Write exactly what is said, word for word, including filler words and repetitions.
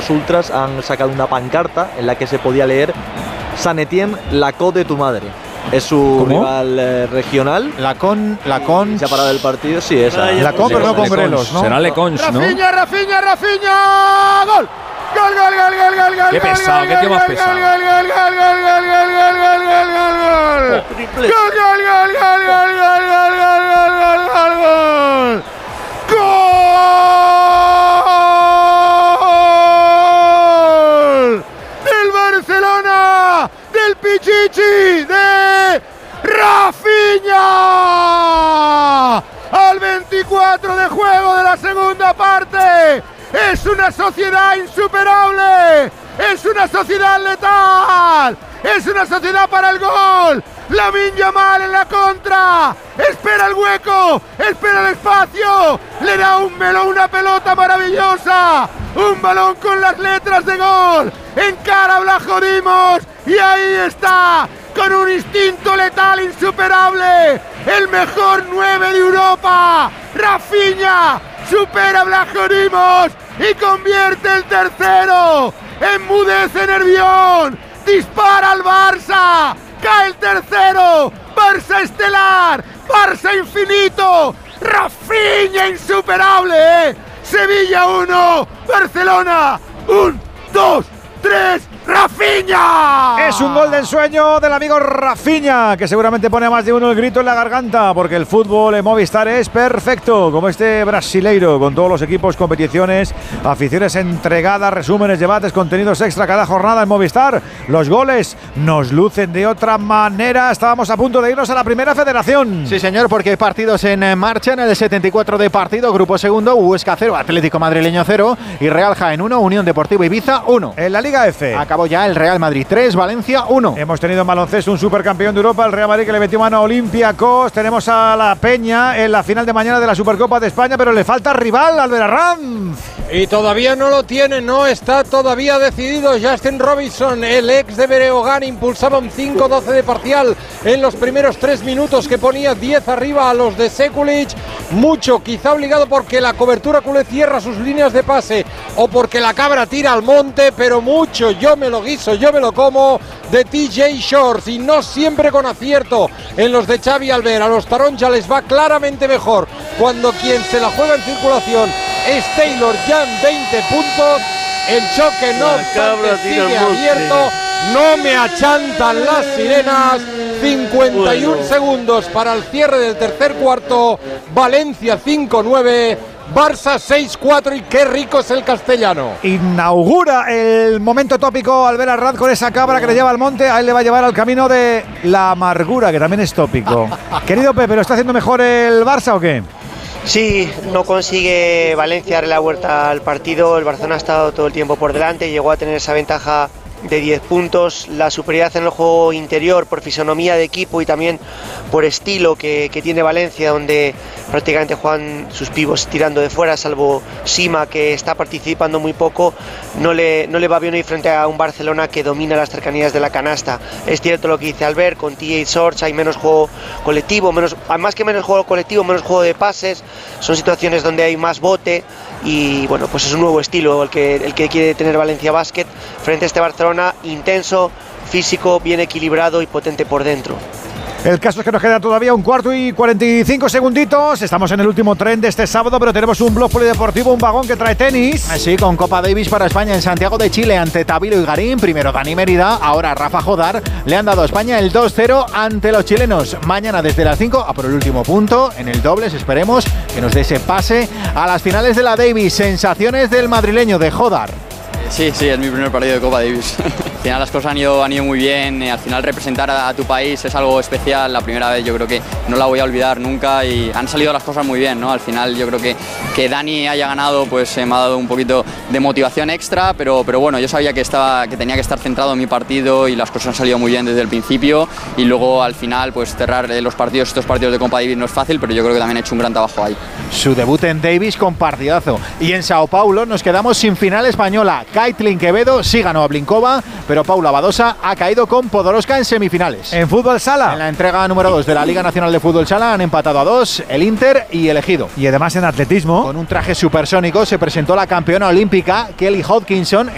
los ultras han sacado una pancarta en la que se podía leer San Etienne, la co de tu madre. Es su ¿Cómo? rival eh, regional. La con, la con. Se ha parado el partido, sí, esa. La con, pero no con Grelos, ¿no? Será Lecons, ¿no? Rafinha, Rafinha, Rafinha. ¡Gol! ¡Gol, gol, gol, gol, gol, gol! Qué pesado, qué tío más pesado. ¡Gol, gol, gol, gol, gol, gol, gol, gol, gol, gol, gol! Triple. ¡Gol, gol, gol, gol, gol, gol, gol, gol, gol, gol, gol! ¡Gol! ¡Del Barcelona! ¡Del Pichichi! ¡De Rafinha! Al veinticuatro de juego de la segunda parte. Es una sociedad insuperable. Es una sociedad letal. Es una sociedad para el gol. Lamine Yamal en la contra. Espera el hueco. Espera el espacio. Le da un melón, una pelota maravillosa. Un balón con las letras de gol. Encara a Vlaho Dimos. Y ahí está. Con un instinto letal insuperable. El mejor nueve de Europa. Rafinha supera a Vlaho Dimos y convierte el tercero. Enmudece Nervión. Dispara al Barça. Cae el tercero. Barça estelar. Barça infinito. Rafinha insuperable. ¿eh? Sevilla uno. Barcelona. Un, dos, tres. ¡Rafinha! Es un gol del sueño del amigo Rafinha, que seguramente pone a más de uno el grito en la garganta, porque el fútbol en Movistar es perfecto, como este brasileiro, con todos los equipos, competiciones, aficiones entregadas, resúmenes, debates, contenidos extra cada jornada en Movistar. Los goles nos lucen de otra manera. Estábamos a punto de irnos a la primera federación. Sí, señor, porque hay partidos en marcha en el setenta y cuatro de partido. Grupo segundo, Huesca cero, Atlético Madrileño cero y Real Jaén uno, Unión Deportiva Ibiza uno. En la Liga F acabó ya el Real Madrid tres, Valencia uno. Hemos tenido en baloncesto un supercampeón de Europa, el Real Madrid, que le metió mano a Olympiacos. Tenemos a la Peña en la final de mañana de la Supercopa de España, pero le falta rival, Albert Arranz. Y todavía no lo tiene, no está todavía decidido. Justin Robinson, el ex de Breogán, impulsaba un cinco doce de parcial en los primeros tres minutos, que ponía diez arriba a los de Sekulic. Mucho, quizá obligado porque la cobertura culé cierra sus líneas de pase o porque la cabra tira al monte, pero mucho, yo me lo guiso, yo me lo como, de T J Shorts, y no siempre con acierto en los de Xavi Albert. A los Taronja les va claramente mejor cuando quien se la juega en circulación es Taylor, ya en veinte puntos. El choque no obstante sigue abierto. No me achantan las sirenas. cincuenta y uno bueno. segundos para el cierre del tercer cuarto. Valencia cinco nueve. Barça seis cuatro, y qué rico es el castellano. Inaugura el momento tópico Albert Arranz con esa cabra que le lleva al monte. A él le va a llevar al camino de la amargura, que también es tópico. Querido Pepe, ¿lo está haciendo mejor el Barça o qué? Sí, no consigue Valencia darle la vuelta al partido. El Barcelona ha estado todo el tiempo por delante, llegó a tener esa ventaja de diez puntos, la superioridad en el juego interior por fisonomía de equipo y también por estilo que, que tiene Valencia, donde prácticamente juegan sus pibos tirando de fuera, salvo Sima, que está participando muy poco. No le, no le va bien hoy frente a un Barcelona que domina las cercanías de la canasta. Es cierto lo que dice Albert, con T J Shorts hay menos juego colectivo, menos, más que menos juego colectivo, menos juego de pases, son situaciones donde hay más bote, y bueno, pues es un nuevo estilo el que, el que quiere tener Valencia Basket frente a este Barcelona intenso, físico, bien equilibrado y potente por dentro. El caso es que nos queda todavía un cuarto y cuarenta y cinco segunditos. Estamos en el último tren de este sábado, pero tenemos un blog polideportivo, un vagón que trae tenis. Así, con Copa Davis para España en Santiago de Chile ante Tavilo y Garín. Primero Dani Mérida, ahora Rafa Jodar. Le han dado a España el dos cero ante los chilenos. Mañana desde las cinco a por el último punto en el dobles. Esperemos que nos dé ese pase a las finales de la Davis. Sensaciones del madrileño, de Jodar. Sí, sí, es mi primer partido de Copa Davis. Al final las cosas han ido, han ido muy bien. Al final representar a, a tu país es algo especial. La primera vez yo creo que no la voy a olvidar nunca, y han salido las cosas muy bien, ¿no? Al final yo creo que que Dani haya ganado pues eh, me ha dado un poquito de motivación extra, pero, pero bueno, yo sabía que, estaba, que tenía que estar centrado en mi partido, y las cosas han salido muy bien desde el principio, y luego al final pues cerrar los partidos, estos partidos de Copa Davis no es fácil, pero yo creo que también he hecho un gran trabajo ahí. Su debut en Davis con partidazo. Y en Sao Paulo nos quedamos sin final española. Kaitlyn Quevedo sí ganó a Blinkova, pero Paula Badosa ha caído con Podoroska en semifinales. En fútbol sala, en la entrega número dos de la Liga Nacional de Fútbol Sala, han empatado a dos el Inter y el Ejido. Y además en atletismo, con un traje supersónico se presentó la campeona olímpica Kelly Hodgkinson